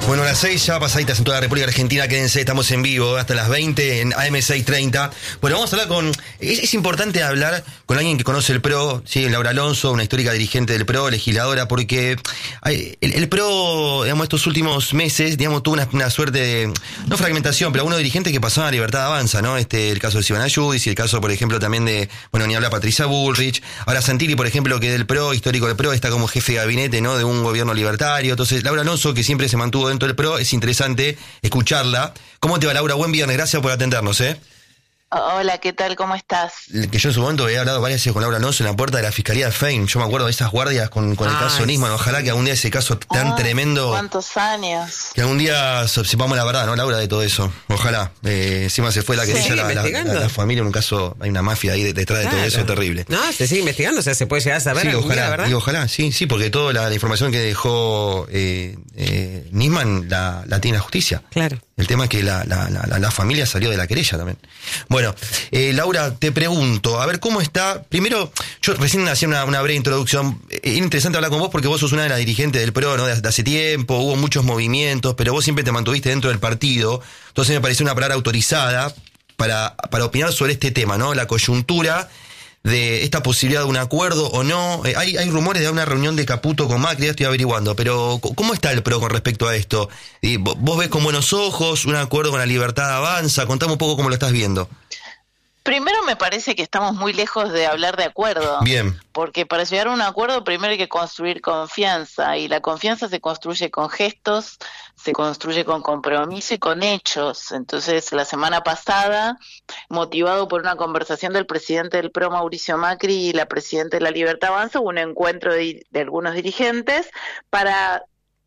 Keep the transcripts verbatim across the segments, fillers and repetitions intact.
Bueno, a las seis ya pasaditas en toda la República Argentina, quédense, estamos en vivo hasta las veinte en A M seiscientos treinta. Bueno, vamos a hablar con... Es, es importante hablar con alguien que conoce el P R O, ¿sí? Laura Alonso, una histórica dirigente del P R O, legisladora, porque hay, el, el P R O, digamos, estos últimos meses, digamos, tuvo una, una suerte de, no fragmentación, pero algunos dirigentes que pasaban a Libertad Avanza, ¿no? Este, el caso de Silvana Giudice, el caso, por ejemplo, también de, bueno, ni habla Patricia Bullrich. Ahora Santilli, por ejemplo, que del P R O, histórico del P R O, está como jefe de gabinete, ¿no? De un gobierno libertario. Entonces, Laura Alonso, que siempre se mantuvo dentro del P R O, es interesante escucharla. ¿Cómo te va, Laura? Buen viernes, gracias por atendernos, ¿eh? Hola, ¿qué tal? ¿Cómo estás? Que yo en su momento había hablado varias veces con Laura Alonso en la puerta de la Fiscalía de Fein. Yo me acuerdo de esas guardias con, con el Ay, caso Nisman. Ojalá que algún día ese caso tan ah, tremendo... ¿Cuántos años? Que algún día sepamos la verdad, ¿no, Laura, de todo eso? Ojalá. Eh, encima se fue la querella, ¿Se la, la, la, la familia, en un caso, hay una mafia ahí detrás de Claro. todo eso, terrible. No, se sigue investigando, o sea, se puede llegar a saber Sí, algún día, ojalá, ¿verdad? y ojalá, sí, sí, porque toda la, la información que dejó eh, eh, Nisman la, la tiene la justicia. Claro. El tema es que la, la, la, la familia salió de la querella también. Bueno, eh, Laura, te pregunto, a ver cómo está. Primero, yo recién hacía una, una breve introducción. Es interesante hablar con vos porque vos sos una de las dirigentes del P R O, ¿no? De, de hace tiempo, hubo muchos movimientos, pero vos siempre te mantuviste dentro del partido. Entonces me pareció una palabra autorizada para, para opinar sobre este tema, ¿no? La coyuntura de esta posibilidad de un acuerdo o no. Eh, hay, hay rumores de una reunión de Caputo con Macri, ya estoy averiguando, pero ¿cómo está el P R O con respecto a esto? Y vos ves con buenos ojos un acuerdo con la Libertad Avanza, contame un poco cómo lo estás viendo. Primero me parece que estamos muy lejos de hablar de acuerdo. Bien. Porque para llegar a un acuerdo primero hay que construir confianza, y la confianza se construye con gestos, se construye con compromiso y con hechos. Entonces, la semana pasada, motivado por una conversación del presidente del P R O, Mauricio Macri, y la presidenta de la Libertad Avanza, hubo un encuentro de, de algunos dirigentes para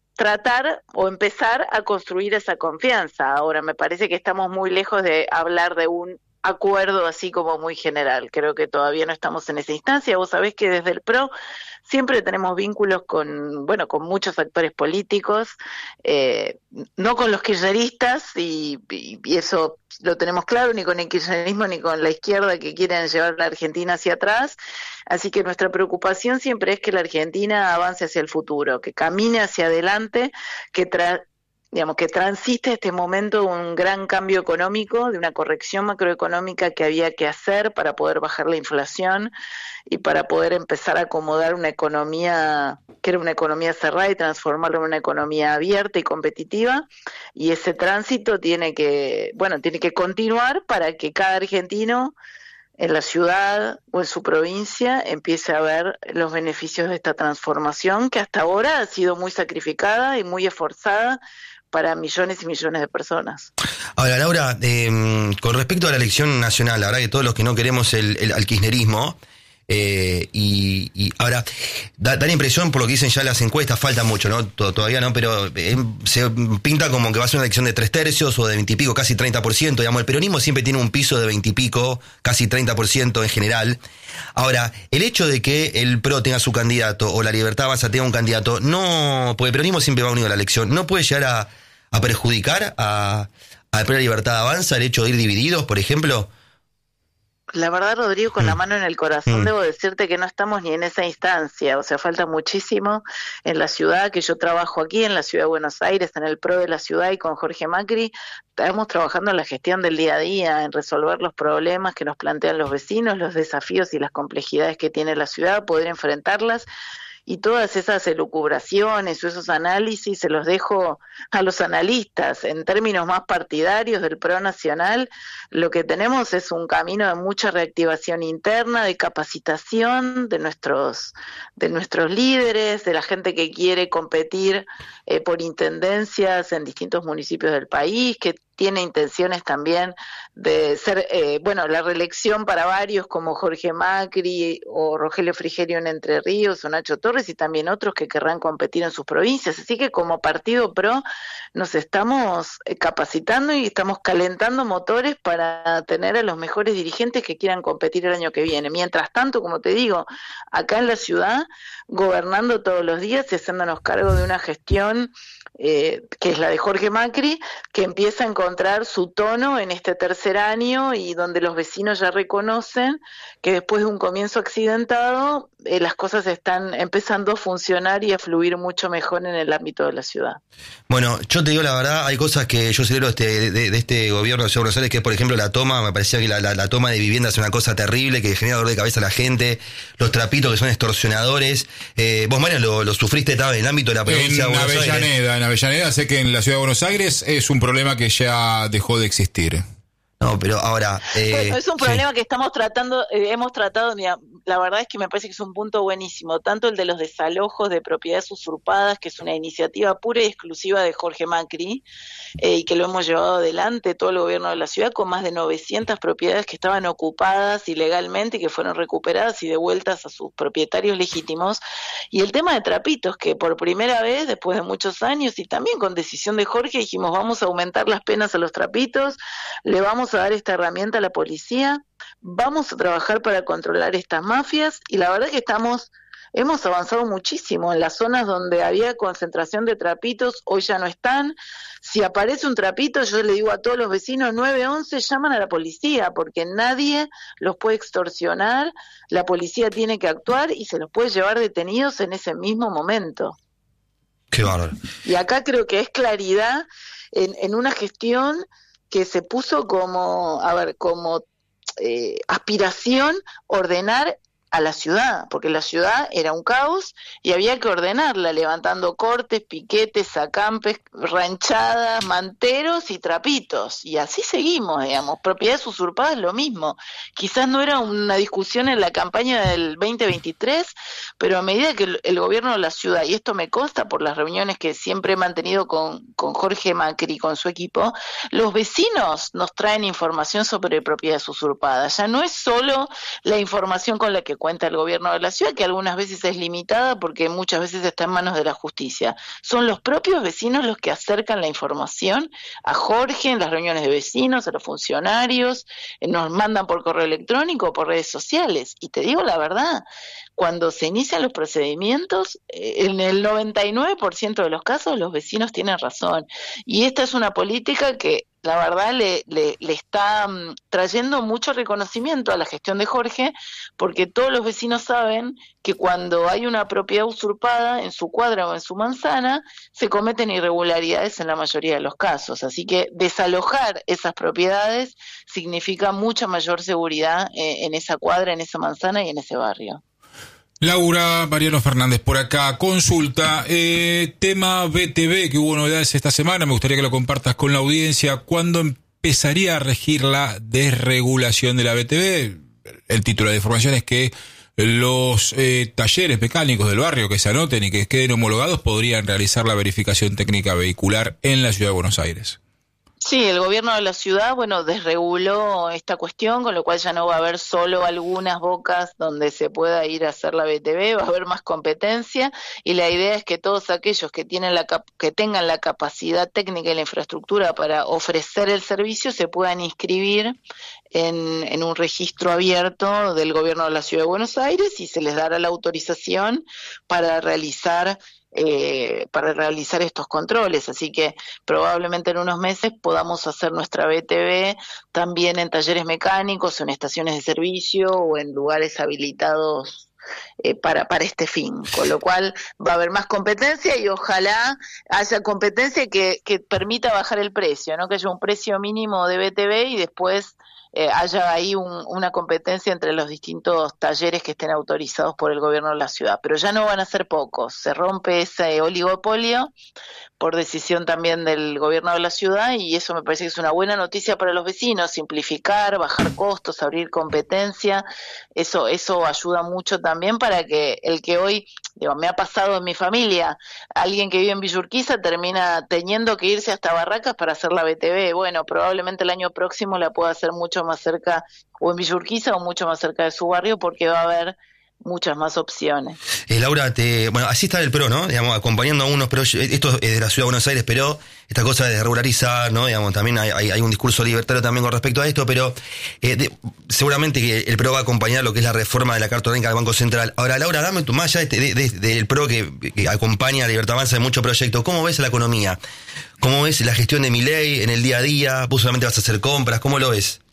tratar o empezar a construir esa confianza. Ahora, me parece que estamos muy lejos de hablar de un acuerdo así como muy general. Creo que todavía no estamos en esa instancia. Vos sabés que desde el P R O siempre tenemos vínculos con, bueno, con muchos actores políticos, eh, no con los kirchneristas, y, y, y eso lo tenemos claro, ni con el kirchnerismo ni con la izquierda que quieren llevar la Argentina hacia atrás. Así que nuestra preocupación siempre es que la Argentina avance hacia el futuro, que camine hacia adelante, que tra digamos, que transiste este momento un gran cambio económico, de una corrección macroeconómica que había que hacer para poder bajar la inflación y para poder empezar a acomodar una economía que era una economía cerrada y transformarla en una economía abierta y competitiva. Y ese tránsito tiene que, bueno, tiene que continuar para que cada argentino en la ciudad o en su provincia empiece a ver los beneficios de esta transformación que hasta ahora ha sido muy sacrificada y muy esforzada para millones y millones de personas. Ahora, Laura, eh, con respecto a la elección nacional, la verdad que todos los que no queremos el, el al kirchnerismo, eh, y, y ahora, da, da la impresión, por lo que dicen ya las encuestas, falta mucho, ¿no? Todavía no, pero eh, se pinta como que va a ser una elección de tres tercios o de veintipico, casi treinta por ciento, digamos, el peronismo siempre tiene un piso de veintipico, casi treinta por ciento en general. Ahora, el hecho de que el P R O tenga su candidato o la Libertad Avanza tenga un candidato, no, porque el peronismo siempre va unido a la elección, no puede llegar a, a perjudicar a, a P R O Libertad Avanza el hecho de ir divididos, por ejemplo. La verdad, Rodrigo, con mm. la mano en el corazón, mm. debo decirte que no estamos ni en esa instancia. O sea, falta muchísimo en la ciudad, que yo trabajo aquí en la ciudad de Buenos Aires, en el P R O de la ciudad, y con Jorge Macri estamos trabajando en la gestión del día a día, en resolver los problemas que nos plantean los vecinos, los desafíos y las complejidades que tiene la ciudad, poder enfrentarlas. Y todas esas elucubraciones o esos análisis se los dejo a los analistas. En términos más partidarios del P R O nacional, lo que tenemos es un camino de mucha reactivación interna, de capacitación de nuestros, de nuestros líderes, de la gente que quiere competir eh, por intendencias en distintos municipios del país, que tiene intenciones también de ser, eh, bueno, la reelección para varios como Jorge Macri o Rogelio Frigerio en Entre Ríos o Nacho Torres, y también otros que querrán competir en sus provincias. Así que como partido P R O nos estamos capacitando y estamos calentando motores para tener a los mejores dirigentes que quieran competir el año que viene. Mientras tanto, como te digo, acá en la ciudad, gobernando todos los días y haciéndonos cargo de una gestión eh, que es la de Jorge Macri, que empieza a encontrar encontrar su tono en este tercer año y donde los vecinos ya reconocen que después de un comienzo accidentado, eh, las cosas están empezando a funcionar y a fluir mucho mejor en el ámbito de la ciudad. Bueno, yo te digo la verdad, hay cosas que yo celebro este, de, de este gobierno de Ciudad de Buenos Aires, que es por ejemplo la toma, me parecía que la, la, la toma de viviendas es una cosa terrible, que genera dolor de cabeza a la gente, los trapitos que son extorsionadores. Eh, vos, Mario, lo, lo sufriste estaba en el ámbito de la provincia en de Buenos Avellaneda, Aires. En Avellaneda sé que en la Ciudad de Buenos Aires es un problema que ya dejó de existir. No, pero ahora... Eh, Bueno, es un problema sí. que estamos tratando, eh, hemos tratado, mira, la verdad es que me parece que es un punto buenísimo, tanto el de los desalojos de propiedades usurpadas, que es una iniciativa pura y exclusiva de Jorge Macri, eh, y que lo hemos llevado adelante todo el gobierno de la ciudad, con más de novecientas propiedades que estaban ocupadas ilegalmente y que fueron recuperadas y devueltas a sus propietarios legítimos, y el tema de trapitos, que por primera vez, después de muchos años, y también con decisión de Jorge, dijimos, vamos a aumentar las penas a los trapitos, le vamos a dar esta herramienta a la policía, vamos a trabajar para controlar estas mafias, y la verdad que estamos, hemos avanzado muchísimo en las zonas donde había concentración de trapitos, hoy ya no están. Si aparece un trapito, yo le digo a todos los vecinos, nueve once, llaman a la policía, porque nadie los puede extorsionar, la policía tiene que actuar y se los puede llevar detenidos en ese mismo momento. Qué bárbaro. Y acá creo que es claridad en, en una gestión que se puso como, a ver, como eh, aspiración ordenar a la ciudad, porque la ciudad era un caos y había que ordenarla, levantando cortes, piquetes, acampes, ranchadas, manteros y trapitos, y así seguimos, digamos, propiedades usurpadas lo mismo. Quizás no era una discusión en la campaña del veinte veintitrés, pero a medida que el, el gobierno de la ciudad, y esto me consta por las reuniones que siempre he mantenido con, con Jorge Macri y con su equipo, los vecinos nos traen información sobre propiedades usurpadas, ya no es solo la información con la que cuenta el gobierno de la ciudad, que algunas veces es limitada porque muchas veces está en manos de la justicia. Son los propios vecinos los que acercan la información a Jorge en las reuniones de vecinos, a los funcionarios, eh, nos mandan por correo electrónico o por redes sociales. Y te digo la verdad, cuando se inician los procedimientos, eh, en el noventa y nueve por ciento de los casos los vecinos tienen razón. Y esta es una política que la verdad le, le, le está um, trayendo mucho reconocimiento a la gestión de Jorge, porque todos los vecinos saben que cuando hay una propiedad usurpada en su cuadra o en su manzana, se cometen irregularidades en la mayoría de los casos. Así que desalojar esas propiedades significa mucha mayor seguridad eh, en esa cuadra, en esa manzana y en ese barrio. Laura, Mariano Fernández por acá, consulta, eh, tema B T V, que hubo novedades esta semana, me gustaría que lo compartas con la audiencia. ¿Cuándo empezaría a regir la desregulación de la B T V? El título de información es que los eh, talleres mecánicos del barrio que se anoten y que queden homologados podrían realizar la verificación técnica vehicular en la Ciudad de Buenos Aires. Sí, el gobierno de la ciudad, bueno, desreguló esta cuestión, con lo cual ya no va a haber solo algunas bocas donde se pueda ir a hacer la B T V, va a haber más competencia, y la idea es que todos aquellos que tienen la cap- que tengan la capacidad técnica y la infraestructura para ofrecer el servicio se puedan inscribir en, en un registro abierto del gobierno de la Ciudad de Buenos Aires y se les dará la autorización para realizar Eh, para realizar estos controles, así que probablemente en unos meses podamos hacer nuestra B T V también en talleres mecánicos, en estaciones de servicio o en lugares habilitados eh, para, para este fin, con lo cual va a haber más competencia y ojalá haya competencia que, que permita bajar el precio, ¿no? Que haya un precio mínimo de B T V y después Eh, haya ahí un, una competencia entre los distintos talleres que estén autorizados por el gobierno de la ciudad, pero ya no van a ser pocos, se rompe ese oligopolio por decisión también del gobierno de la ciudad y eso me parece que es una buena noticia para los vecinos, simplificar, bajar costos, abrir competencia, eso, eso ayuda mucho también para que el que hoy, digo, me ha pasado en mi familia, alguien que vive en Villa Urquiza termina teniendo que irse hasta Barracas para hacer la B T V, bueno, probablemente el año próximo la pueda hacer mucho más cerca, o en Villa Urquiza o mucho más cerca de su barrio, porque va a haber muchas más opciones. Eh, Laura, te, bueno, así está el PRO, ¿no? Digamos, acompañando a unos proyectos, esto es de la Ciudad de Buenos Aires, pero esta cosa de regularizar, ¿no? Digamos, también hay, hay, hay un discurso libertario también con respecto a esto, pero eh, de, seguramente que el PRO va a acompañar lo que es la reforma de la Carta Orgánica del Banco Central. Ahora, Laura, dame tu más allá de, de, de, del PRO que, que acompaña a Libertad Avanza en muchos proyectos. ¿Cómo ves la economía? ¿Cómo ves la gestión de Milei en el día a día? ¿Vos solamente vas a hacer compras? ¿Cómo lo ves?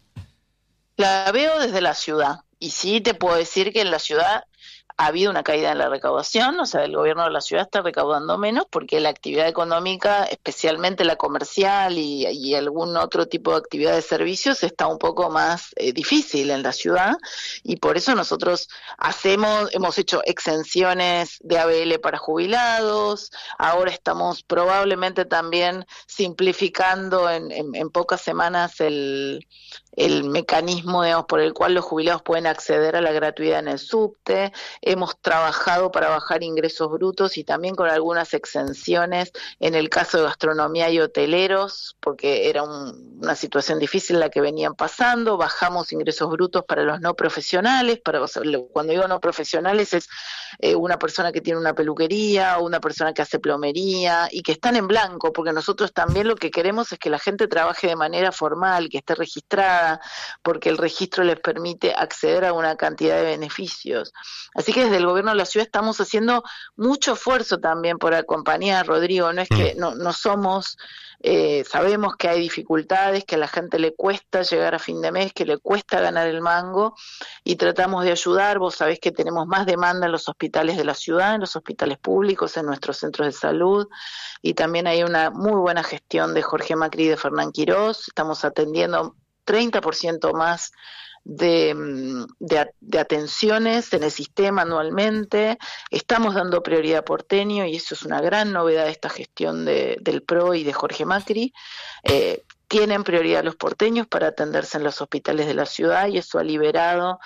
La veo desde la ciudad, y sí te puedo decir que en la ciudad ha habido una caída en la recaudación, o sea, el gobierno de la ciudad está recaudando menos porque la actividad económica, especialmente la comercial y, y algún otro tipo de actividad de servicios, está un poco más eh, difícil en la ciudad, y por eso nosotros hacemos, hemos hecho exenciones de A B L para jubilados, ahora estamos probablemente también simplificando en, en, en pocas semanas el... el mecanismo, digamos, por el cual los jubilados pueden acceder a la gratuidad en el subte. Hemos trabajado para bajar ingresos brutos y también con algunas exenciones en el caso de gastronomía y hoteleros, porque era un, una situación difícil la que venían pasando. Bajamos ingresos brutos para los no profesionales, para, o sea, cuando digo no profesionales es eh, una persona que tiene una peluquería o una persona que hace plomería y que están en blanco, porque nosotros también lo que queremos es que la gente trabaje de manera formal, que esté registrada, porque el registro les permite acceder a una cantidad de beneficios. Así que desde el gobierno de la ciudad estamos haciendo mucho esfuerzo también por acompañar, Rodrigo, no es que no, no somos, eh, sabemos que hay dificultades, que a la gente le cuesta llegar a fin de mes, que le cuesta ganar el mango, y tratamos de ayudar. Vos sabés que tenemos más demanda en los hospitales de la ciudad, en los hospitales públicos, en nuestros centros de salud, y también hay una muy buena gestión de Jorge Macri y de Fernán Quirós. Estamos atendiendo treinta por ciento más de, de, de atenciones en el sistema anualmente. Estamos dando prioridad a porteño y eso es una gran novedad de esta gestión de, del PRO y de Jorge Macri. Eh, tienen prioridad los porteños para atenderse en los hospitales de la ciudad y eso ha liberado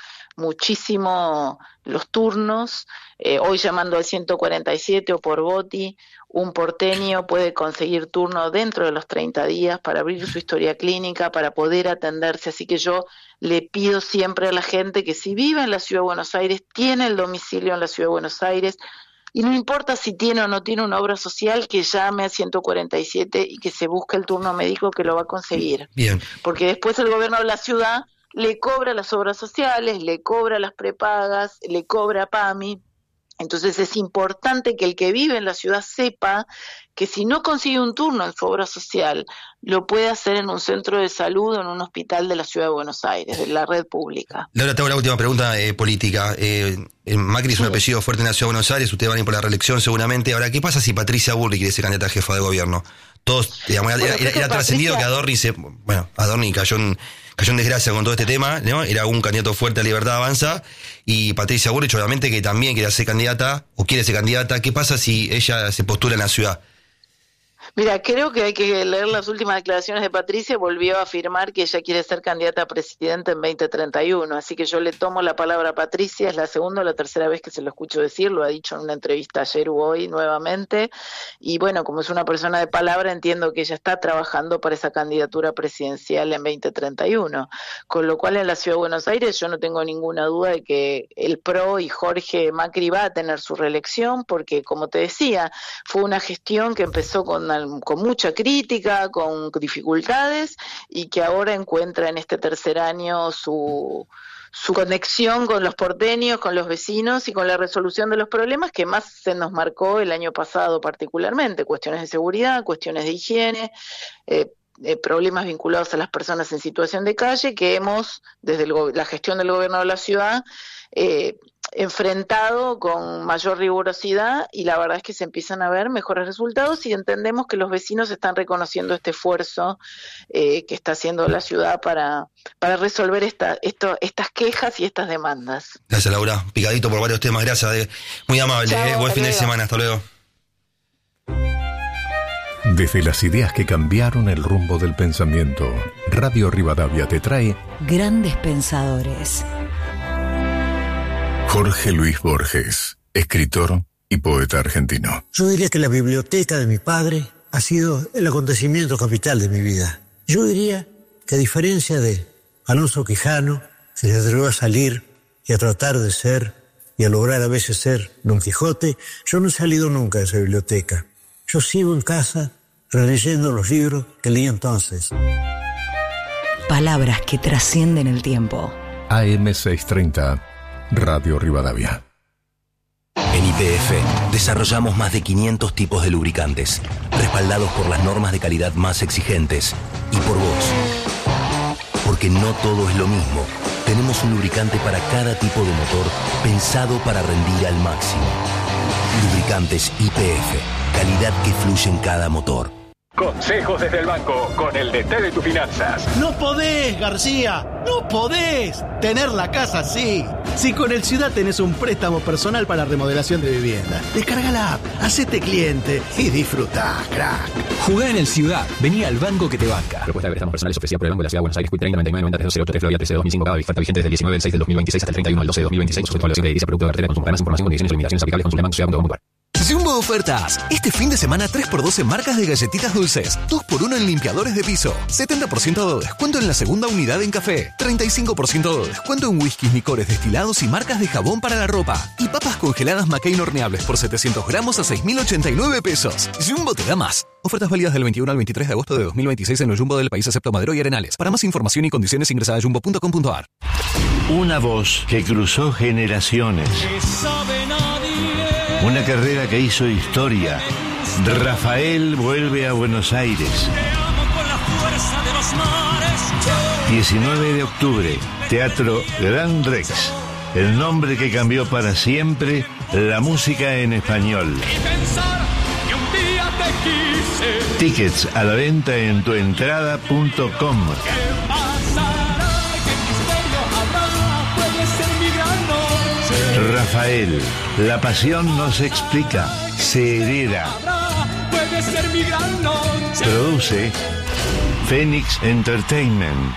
muchísimo los turnos. Eh, hoy llamando al ciento cuarenta y siete o por Boti, un porteño puede conseguir turno dentro de los treinta días para abrir su historia clínica, para poder atenderse. Así que yo le pido siempre a la gente que si vive en la Ciudad de Buenos Aires, tiene el domicilio en la Ciudad de Buenos Aires, y no importa si tiene o no tiene una obra social, que llame a ciento cuarenta y siete y que se busque el turno médico que lo va a conseguir. Bien. Porque después el gobierno de la ciudad le cobra las obras sociales, le cobra las prepagas, le cobra PAMI. Entonces es importante que el que vive en la ciudad sepa que si no consigue un turno en su obra social, lo puede hacer en un centro de salud o en un hospital de la Ciudad de Buenos Aires, de la red pública. Laura, te hago la última pregunta eh, política. Eh, Macri es un Sí. apellido fuerte en la Ciudad de Buenos Aires, ustedes van a ir por la reelección seguramente. Ahora, ¿qué pasa si Patricia Bullrich quiere ser candidata a jefa de gobierno? Todos, digamos, Bueno, era, creo era, que era trascendido que Patricia- Adorni se... Bueno, Adorni cayó en... cayó en desgracia con todo este tema, ¿no? Era un candidato fuerte a Libertad Avanza, y Patricia Bullrich obviamente que también quiere ser candidata, o quiere ser candidata. ¿Qué pasa si ella se postula en la ciudad? Mira, creo que hay que leer las últimas declaraciones de Patricia. Volvió a afirmar que ella quiere ser candidata a presidenta en veinte treinta y uno, así que yo le tomo la palabra a Patricia. Es la segunda o la tercera vez que se lo escucho decir, lo ha dicho en una entrevista ayer u hoy nuevamente, y bueno, como es una persona de palabra, entiendo que ella está trabajando para esa candidatura presidencial en veinte treinta y uno, con lo cual en la Ciudad de Buenos Aires yo no tengo ninguna duda de que el PRO y Jorge Macri va a tener su reelección, porque como te decía, fue una gestión que empezó con con mucha crítica, con dificultades, y que ahora encuentra en este tercer año su, su conexión con los porteños, con los vecinos y con la resolución de los problemas que más se nos marcó el año pasado particularmente, cuestiones de seguridad, cuestiones de higiene, eh, eh, problemas vinculados a las personas en situación de calle, que hemos, desde el, la gestión del gobierno de la ciudad, eh, enfrentado con mayor rigurosidad, y la verdad es que se empiezan a ver mejores resultados y entendemos que los vecinos están reconociendo este esfuerzo eh, que está haciendo la ciudad para, para resolver esta, esto, estas quejas y estas demandas. Gracias, Laura. Picadito por varios temas, gracias. eh. Muy amable, Chao, eh. Buen hasta fin de luego. semana, hasta luego. Desde las ideas que cambiaron el rumbo del pensamiento, Radio Rivadavia te trae Grandes Pensadores. Jorge Luis Borges, escritor y poeta argentino. Yo diría que la biblioteca de mi padre ha sido el acontecimiento capital de mi vida. Yo diría que a diferencia de Alonso Quijano, que se atrevió a salir y a tratar de ser y y a lograr a veces ser Don Quijote, yo no he salido nunca de esa biblioteca. Yo sigo en casa releyendo los libros que leí entonces. Palabras que trascienden el tiempo. A M seiscientos treinta, Radio Rivadavia. En Y P F desarrollamos más de quinientos tipos de lubricantes, respaldados por las normas de calidad más exigentes y por vos. Porque no todo es lo mismo. Tenemos un lubricante para cada tipo de motor pensado para rendir al máximo. Lubricantes Y P F, calidad que fluye en cada motor. Consejos desde el banco con el D T de tus finanzas. No podés, García, no podés tener la casa así. Si con el Ciudad tenés un préstamo personal para remodelación de vivienda, descarga la app, hacete cliente y disfrutá, crack. Jugá en el Ciudad, vení al banco que te banca. Propuesta de préstamos personales ofrecida por el Banco de la Ciudad de Buenos Aires, Q treinta noventa y nueve noventa trescientos ocho tres Florida T C dos mil cinco, cada oferta vigente desde el diecinueve del seis del dos mil veintiséis hasta el treinta y uno del doce del dos mil veintiséis, sujeto a evaluación de edilicia, producto de cartera de consumo. Para más información, condiciones y limitaciones aplicables, consulta banco ciudad punto com punto a r. Jumbo Ofertas. Este fin de semana tres por dos en marcas de galletitas dulces. dos por uno en limpiadores de piso. setenta por ciento de descuento en la segunda unidad en café. treinta y cinco por ciento de descuento en whiskies, licores, destilados y marcas de jabón para la ropa. Y papas congeladas McCain horneables por setecientos gramos a seis mil ochenta y nueve pesos. Jumbo te da más. Ofertas válidas del veintiuno al veintitrés de agosto de dos mil veintiséis en el Jumbo del país excepto Madero y Arenales. Para más información y condiciones ingresa a jumbo punto com punto a r. Una voz que cruzó generaciones. Una carrera que hizo historia. Rafael vuelve a Buenos Aires. diecinueve de octubre, Teatro Gran Rex. El nombre que cambió para siempre la música en español. Tickets a la venta en tuentrada punto com. Rafael, la pasión no se explica, se hereda. Produce Phoenix Entertainment.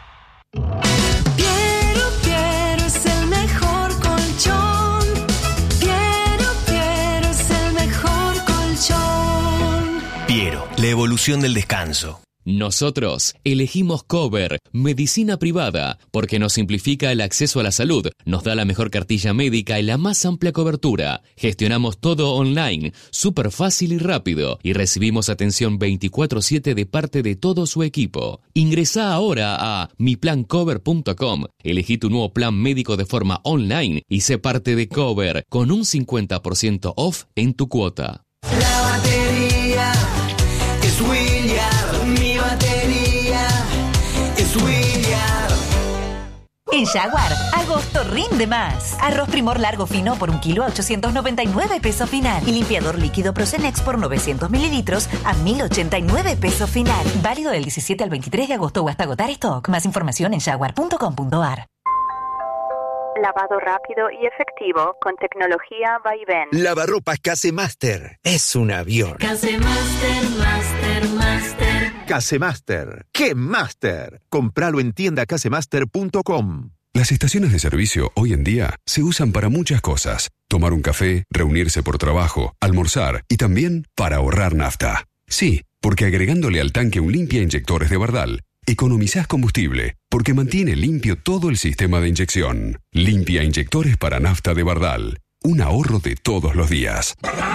Piero, Piero es el mejor colchón. Piero, Piero es el mejor colchón. Piero, la evolución del descanso. Nosotros elegimos Cover, medicina privada, porque nos simplifica el acceso a la salud, nos da la mejor cartilla médica y la más amplia cobertura. Gestionamos todo online, súper fácil y rápido, y recibimos atención veinticuatro siete de parte de todo su equipo. Ingresá ahora a mi plan cover punto com, elegí tu nuevo plan médico de forma online y sé parte de Cover, con un cincuenta por ciento off en tu cuota. La batería es William, mi batería es William. En Jaguar, agosto rinde más. Arroz Primor largo fino por un kilo a ochocientos noventa y nueve pesos final. Y limpiador líquido Procenex por novecientos mililitros a mil ochenta y nueve pesos final. Válido del diecisiete al veintitrés de agosto o hasta agotar stock. Más información en jaguar punto com punto a r. Lavado rápido y efectivo con tecnología Vaivén. Lavarropas Casemaster. Es un avión. Casemaster, Master, Master. Casemaster. ¡Qué Master! Compralo en tienda casemaster punto com. Las estaciones de servicio hoy en día se usan para muchas cosas. Tomar un café, reunirse por trabajo, almorzar y también para ahorrar nafta. Sí, porque agregándole al tanque un limpia inyectores de Bardal, economizás combustible, porque mantiene limpio todo el sistema de inyección. Limpia inyectores para nafta de Bardal. Un ahorro de todos los días.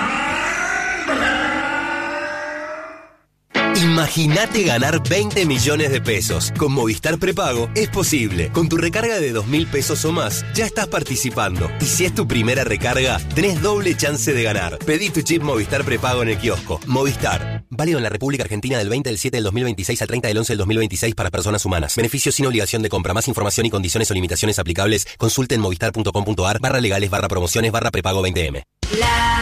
Imagínate ganar veinte millones de pesos. Con Movistar Prepago es posible. Con tu recarga de dos mil pesos o más, ya estás participando. Y si es tu primera recarga, tenés doble chance de ganar. Pedí tu chip Movistar Prepago en el kiosco. Movistar. Válido en la República Argentina del veinte del siete del dos mil veintiséis al treinta del once del dos mil veintiséis para personas humanas. Beneficios sin obligación de compra. Más información y condiciones o limitaciones aplicables, consulte en movistar punto com punto a r barra legales barra promociones barra prepago veinte eme. La